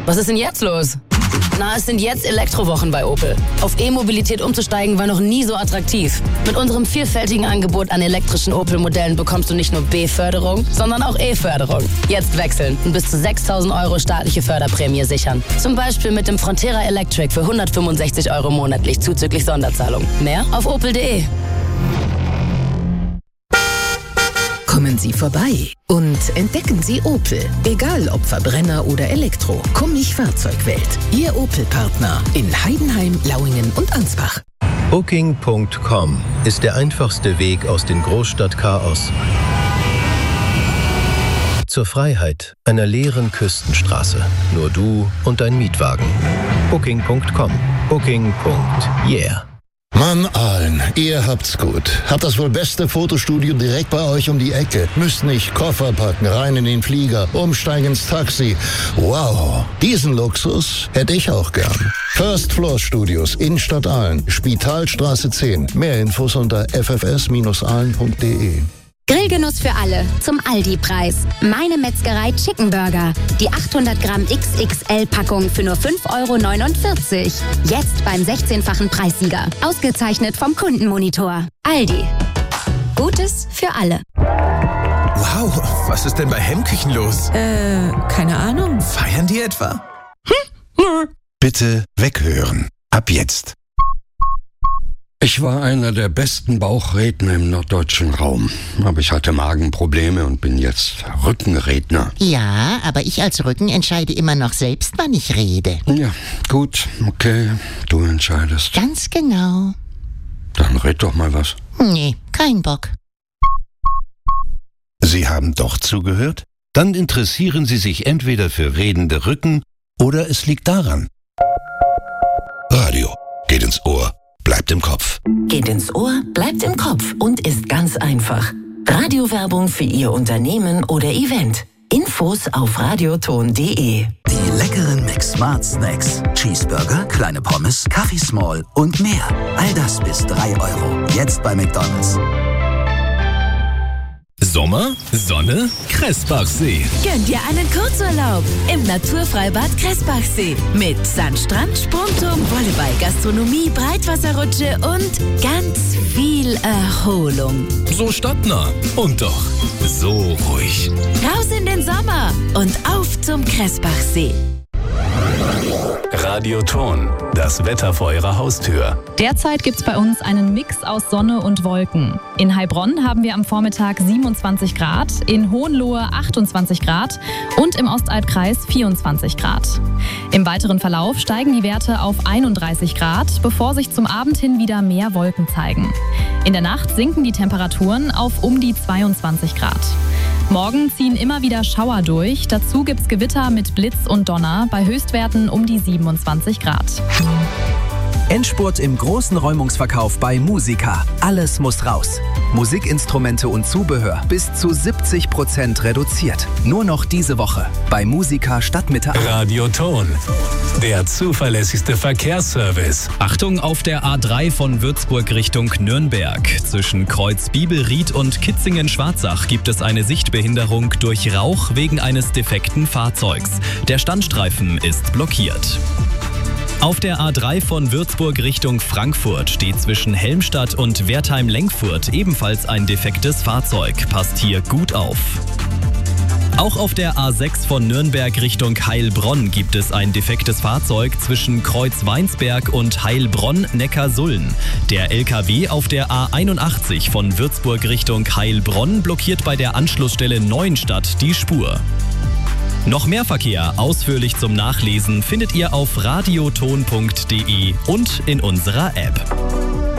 Was ist denn jetzt los? Na, es sind jetzt Elektrowochen bei Opel. Auf E-Mobilität umzusteigen war noch nie so attraktiv. Mit unserem vielfältigen Angebot an elektrischen Opel-Modellen bekommst du nicht nur B-Förderung, sondern auch E-Förderung. Jetzt wechseln und bis zu 6.000 € staatliche Förderprämie sichern. Zum Beispiel mit dem Frontera Electric für 165 € monatlich zuzüglich Sonderzahlung. Mehr auf opel.de. Kommen Sie vorbei und entdecken Sie Opel. Egal ob Verbrenner oder Elektro. Kommich-Fahrzeugwelt. Ihr Opel-Partner in Heidenheim, Lauingen und Ansbach. Booking.com ist der einfachste Weg aus dem Großstadtchaos zur Freiheit einer leeren Küstenstraße. Nur du und dein Mietwagen. Booking.com. Booking.yeah. Mann, Aalen, ihr habt's gut. Habt das wohl beste Fotostudio direkt bei euch um die Ecke. Müsst nicht Koffer packen, rein in den Flieger, umsteigen ins Taxi. Wow, diesen Luxus hätte ich auch gern. First Floor Studios, Innenstadt Aalen, Spitalstraße 10. Mehr Infos unter ffs-aalen.de. Grillgenuss für alle zum Aldi-Preis. Meine Metzgerei Chicken Burger. Die 800 Gramm XXL-Packung für nur 5,49 €. Jetzt beim 16-fachen Preissieger. Ausgezeichnet vom Kundenmonitor. Aldi. Gutes für alle. Wow, was ist denn bei Hemmküchen los? Keine Ahnung. Feiern die etwa? Bitte weghören. Ab jetzt. Ich war einer der besten Bauchredner im norddeutschen Raum. Aber ich hatte Magenprobleme und bin jetzt Rückenredner. Ja, aber ich als Rücken entscheide immer noch selbst, wann ich rede. Ja, gut, okay, du entscheidest. Ganz genau. Dann red doch mal was. Nee, kein Bock. Sie haben doch zugehört? Dann interessieren Sie sich entweder für redende Rücken oder es liegt daran. Radio geht ins Ohr. Bleibt im Kopf. Geht ins Ohr, bleibt im Kopf und ist ganz einfach. Radiowerbung für Ihr Unternehmen oder Event. Infos auf radioton.de. Die leckeren Mix-Smart Snacks. Cheeseburger, kleine Pommes, Kaffee Small und mehr. All das bis 3 €. Jetzt bei McDonald's. Sommer, Sonne, Kressbachsee. Gönn dir einen Kurzurlaub im Naturfreibad Kressbachsee. Mit Sandstrand, Sprungturm, Volleyball, Gastronomie, Breitwasserrutsche und ganz viel Erholung. So stadtnah und doch so ruhig. Raus in den Sommer und auf zum Kressbachsee. Radioton, das Wetter vor Ihrer Haustür. Derzeit gibt es bei uns einen Mix aus Sonne und Wolken. In Heilbronn haben wir am Vormittag 27 Grad, in Hohenlohe 28 Grad und im Ostalbkreis 24 Grad. Im weiteren Verlauf steigen die Werte auf 31 Grad, bevor sich zum Abend hin wieder mehr Wolken zeigen. In der Nacht sinken die Temperaturen auf um die 22 Grad. Morgen ziehen immer wieder Schauer durch. Dazu gibt's Gewitter mit Blitz und Donner bei Höchstwerten um die 27 Grad. Endspurt im großen Räumungsverkauf bei Musica. Alles muss raus. Musikinstrumente und Zubehör bis zu 70% reduziert. Nur noch diese Woche bei Musica Stadtmitte. Radioton, der zuverlässigste Verkehrsservice. Achtung auf der A3 von Würzburg Richtung Nürnberg. Zwischen Kreuz Bibelried und Kitzingen-Schwarzach gibt es eine Sichtbehinderung durch Rauch wegen eines defekten Fahrzeugs. Der Standstreifen ist blockiert. Auf der A3 von Würzburg Richtung Frankfurt steht zwischen Helmstadt und Wertheim-Lenkfurt ebenfalls ein defektes Fahrzeug. Passt hier gut auf. Auch auf der A6 von Nürnberg Richtung Heilbronn gibt es ein defektes Fahrzeug zwischen Kreuz-Weinsberg und Heilbronn-Neckarsulm. Der LKW auf der A81 von Würzburg Richtung Heilbronn blockiert bei der Anschlussstelle Neuenstadt die Spur. Noch mehr Verkehr ausführlich zum Nachlesen findet ihr auf radioton.de und in unserer App.